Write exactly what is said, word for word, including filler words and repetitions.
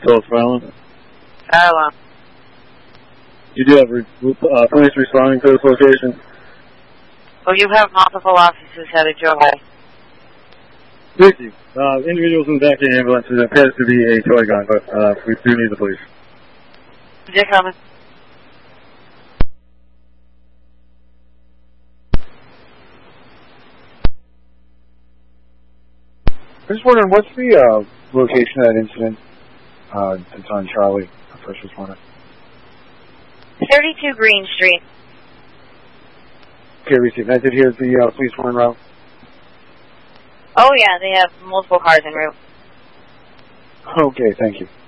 Phyllis Island. Hello. You do have re uh, police responding to this location? Well, you have multiple officers headed your way. Thank you. Uh, individuals in the back of the ambulance, it appears to be a toy gun, but uh, we do need the police. They're coming. I'm just wondering, what's the uh, location of that incident uh, that's on Charlie? I first just wondering. thirty-two Green Street. Okay, received. I did hear the uh, police were en route. Oh, yeah, they have multiple cars en route. Okay, thank you.